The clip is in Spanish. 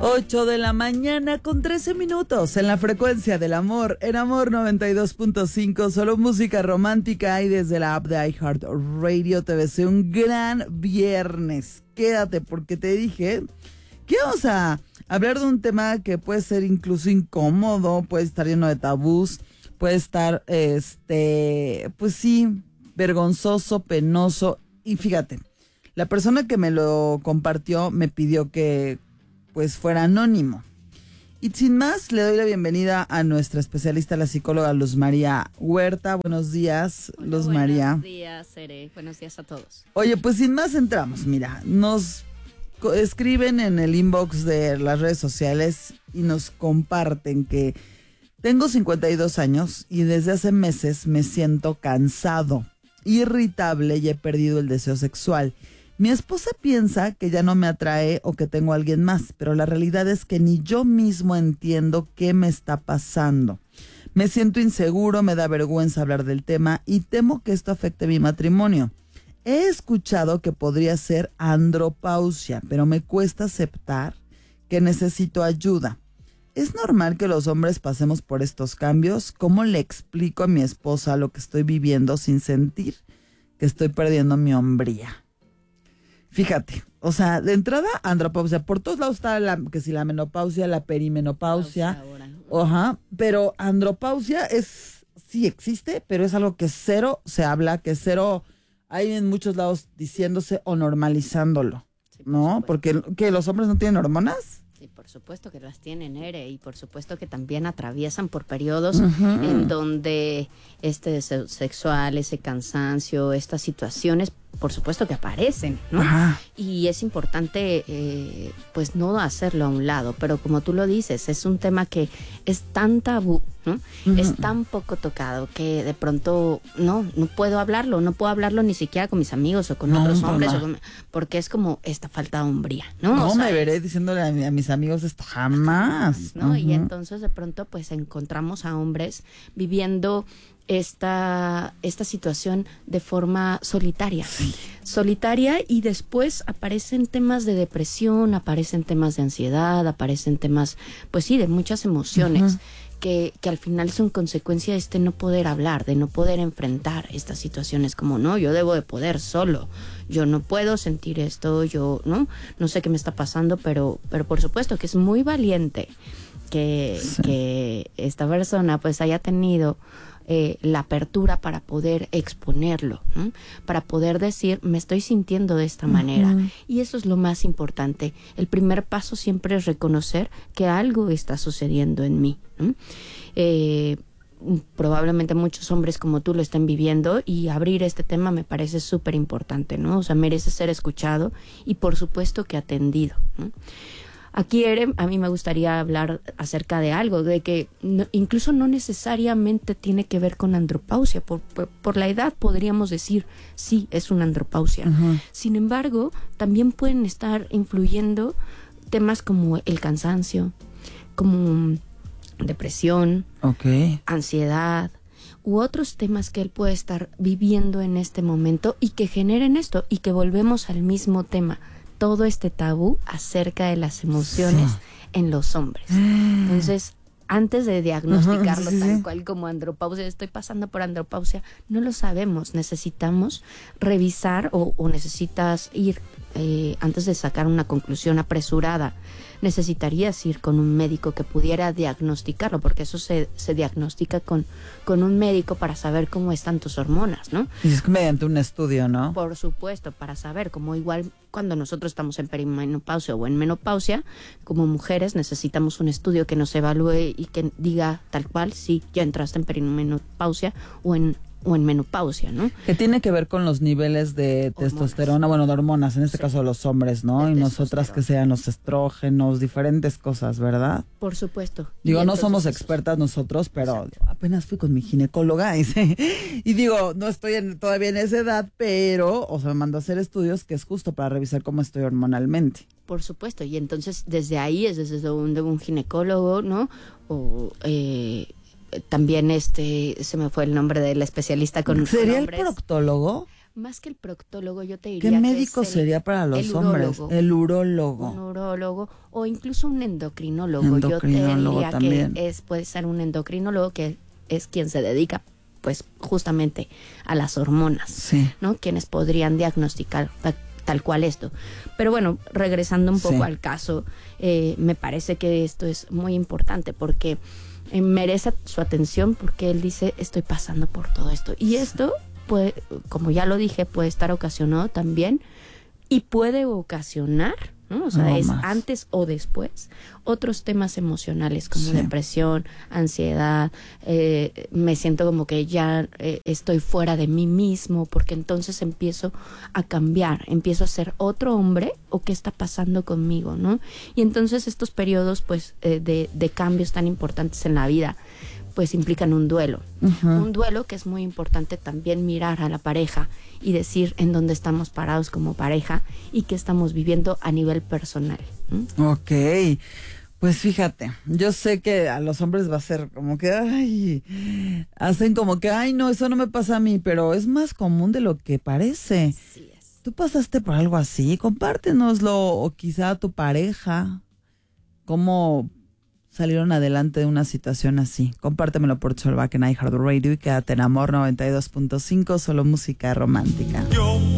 8 de la mañana con 13 minutos en la frecuencia del amor, en Amor 92.5, solo música romántica y desde la app de iHeartRadio te deseo un gran viernes. Quédate porque te dije que vamos a hablar de un tema que puede ser incluso incómodo, puede estar lleno de tabús, puede estar, pues sí, vergonzoso, penoso. Y fíjate, la persona que me lo compartió me pidió que pues fuera anónimo. Y sin más, le doy la bienvenida a nuestra especialista, la psicóloga Luz María Huerta. Buenos días, Hola, Luz María. Buenos días, Cere. Buenos días a todos. Oye, pues sin más entramos. Mira, nos escriben en el inbox de las redes sociales y nos comparten que tengo 52 años y desde hace meses me siento cansado, irritable y he perdido el deseo sexual. Mi esposa piensa que ya no me atrae o que tengo a alguien más, pero la realidad es que ni yo mismo entiendo qué me está pasando. Me siento inseguro, me da vergüenza hablar del tema y temo que esto afecte mi matrimonio. He escuchado que podría ser andropausia, pero me cuesta aceptar que necesito ayuda. ¿Es normal que los hombres pasemos por estos cambios? ¿Cómo le explico a mi esposa lo que estoy viviendo sin sentir que estoy perdiendo mi hombría? Fíjate, o sea, de entrada, andropausia. Por todos lados está que si la menopausia, la perimenopausia. Ajá, pero andropausia sí existe, pero es algo que cero se habla, que cero hay en muchos lados diciéndose o normalizándolo, sí, ¿no? Porque ¿que los hombres no tienen hormonas? Sí, por supuesto que las tienen, Ere, y por supuesto que también atraviesan por periodos en donde este deseo sexual, ese cansancio, estas situaciones, por supuesto que aparecen, ¿no? Ajá. Y es importante, pues, no hacerlo a un lado, pero como tú lo dices, es un tema que es tan tabú, ¿no? Es tan poco tocado que de pronto no puedo hablarlo ni siquiera con mis amigos o con otros hombres, porque es como esta falta de hombría, ¿no? No, o sea, me veré diciéndole a mis amigos esto jamás, ¿no? Y entonces de pronto pues encontramos a hombres viviendo esta situación de forma solitaria. Sí. Solitaria, y después aparecen temas de depresión, aparecen temas de ansiedad, aparecen temas, pues sí, de muchas emociones que al final son consecuencia de no poder hablar, de no poder enfrentar estas situaciones, como no, yo debo de poder solo, yo no puedo sentir esto, yo no sé qué me está pasando, pero por supuesto que es muy valiente que esta persona pues haya tenido la apertura para poder exponerlo, ¿no? Para poder decir, me estoy sintiendo de esta manera. Y eso es lo más importante. El primer paso siempre es reconocer que algo está sucediendo en mí, ¿no? Probablemente muchos hombres como tú lo estén viviendo, y abrir este tema me parece súper importante, ¿no? O sea, merece ser escuchado y por supuesto que atendido, ¿no? Aquí, Ere, a mí me gustaría hablar acerca de algo, de que incluso no necesariamente tiene que ver con andropausia. Por la edad podríamos decir, sí, es una andropausia. Sin embargo, también pueden estar influyendo temas como el cansancio, como depresión, ansiedad, u otros temas que él puede estar viviendo en este momento y que generen esto, y que volvemos al mismo tema. Todo este tabú acerca de las emociones en los hombres. Entonces, antes de diagnosticarlo tal cual como andropausia, estoy pasando por andropausia, no lo sabemos. Necesitamos revisar o necesitas ir, antes de sacar una conclusión apresurada, necesitarías ir con un médico que pudiera diagnosticarlo, porque eso se diagnostica con un médico para saber cómo están tus hormonas, ¿no? Y es mediante un estudio, ¿no? Por supuesto, para saber, como igual cuando nosotros estamos en perimenopausia o en menopausia, como mujeres necesitamos un estudio que nos evalúe y que diga tal cual si ya entraste en perimenopausia o en menopausia, ¿no? Que tiene que ver con los niveles de testosterona, bueno, de hormonas, en este caso de los hombres, ¿no? Y nosotras que sean los estrógenos, diferentes cosas, ¿verdad? Por supuesto. Digo, no somos expertas nosotros, pero apenas fui con mi ginecóloga y digo, no estoy todavía en esa edad, pero, o sea, me mandó a hacer estudios que es justo para revisar cómo estoy hormonalmente. Por supuesto, y entonces desde ahí es desde un ginecólogo, ¿no? O también se me fue el nombre del especialista con ¿Sería hombres. el proctólogo? Más que el proctólogo, yo te diría ¿Qué que médico es sería para los hombres? El urólogo. Un urólogo o incluso un endocrinólogo. Yo te diría también. Que puede ser un endocrinólogo que es quien se dedica pues justamente a las hormonas, sí, ¿no? Quienes podrían diagnosticar tal cual esto. Pero bueno, regresando un poco al caso, me parece que esto es muy importante porque merece su atención porque él dice, estoy pasando por todo esto. Y esto puede, como ya lo dije, puede estar ocasionado también y puede ocasionar, ¿no? O sea, es antes o después, otros temas emocionales como depresión, ansiedad, me siento como que ya estoy fuera de mí mismo, porque entonces empiezo a cambiar, empiezo a ser otro hombre, o qué está pasando conmigo, ¿no? Y entonces estos periodos, pues, de cambios tan importantes en la vida, pues implican un duelo. Un duelo que es muy importante también mirar a la pareja y decir en dónde estamos parados como pareja y qué estamos viviendo a nivel personal. Ok, pues fíjate, yo sé que a los hombres va a ser como que, ay, hacen como que, ay, no, eso no me pasa a mí, pero es más común de lo que parece. Así es. ¿Tú pasaste por algo así? Compártenoslo, o quizá a tu pareja, cómo salieron adelante de una situación así. Compártemelo por Cholback en iHeartRadio y quédate en Amor 92.5, solo música romántica.